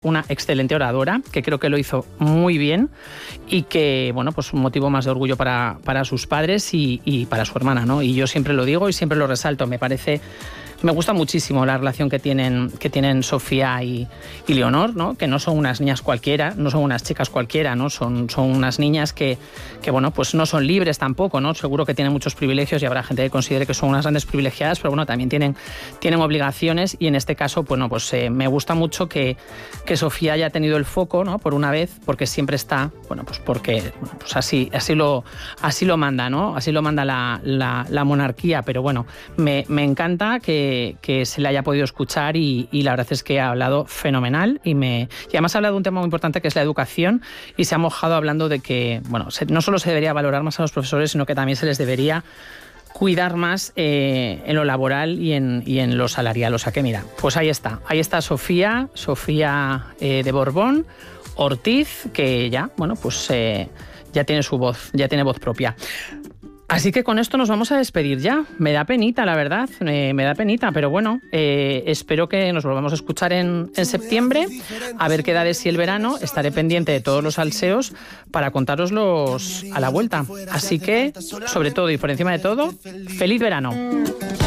una excelente oradora, que creo que lo hizo muy bien y que, bueno, pues un motivo más de orgullo para sus padres y para su hermana, ¿no? Y yo siempre lo digo y siempre lo resalto, me gusta muchísimo la relación que tienen Sofía y Leonor, ¿no? Que no son unas niñas cualquiera, no son unas chicas cualquiera, ¿no? Son unas niñas que bueno, pues no son libres tampoco, ¿no? Seguro que tienen muchos privilegios y habrá gente que considere que son unas grandes privilegiadas, pero bueno, también tienen obligaciones y en este caso, bueno, pues me gusta mucho que Sofía haya tenido el foco, ¿no? Por una vez, porque siempre está, bueno, pues porque pues así lo manda, ¿no? Así lo manda la monarquía, pero bueno, me encanta que se le haya podido escuchar y la verdad es que ha hablado fenomenal y además ha hablado de un tema muy importante que es la educación y se ha mojado hablando de que, bueno, no solo se debería valorar más a los profesores, sino que también se les debería cuidar más en lo laboral y en lo salarial. O sea que mira, pues ahí está Sofía de Borbón Ortiz, que ya, bueno, pues ya tiene su voz, ya tiene voz propia. Así que con esto nos vamos a despedir ya. Me da penita, la verdad, me da penita, pero bueno, espero que nos volvamos a escuchar en septiembre, a ver qué da de sí el verano. Estaré pendiente de todos los salseos para contároslos a la vuelta. Así que, sobre todo y por encima de todo, ¡feliz verano!